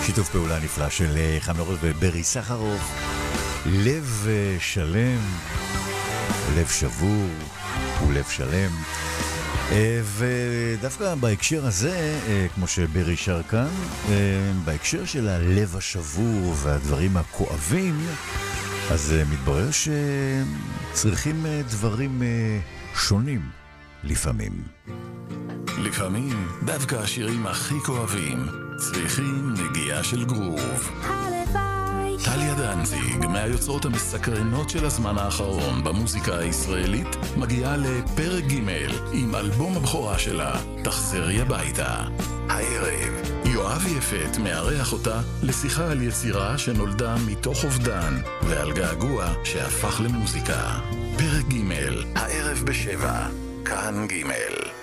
שיתוף פעולה נפלא של חמי עוז וברי סחרוף. לב שלם, לב שבור ולב שלם. ודווקא בהקשר הזה, כמו שברי שר כאן, בהקשר של הלב השבור והדברים הכואבים, אז מתברר שצריכים דברים שונים לפעמים. לפעמים דווקא השירים הכי כואבים צריכים נגיעה של גרוב. טליה דנציג, מהיוצרות המסקרנות של הזמן האחרון במוזיקה הישראלית, מגיעה לפרק ג' עם אלבום הבכורה שלה, תחזרי הביתה. הערב יואב יפת מארח אותה לשיחה על יצירה שנולדה מתוך אובדן ועל געגוע שהפך למוזיקה. פרק ג' הערב ב7, כאן ג'.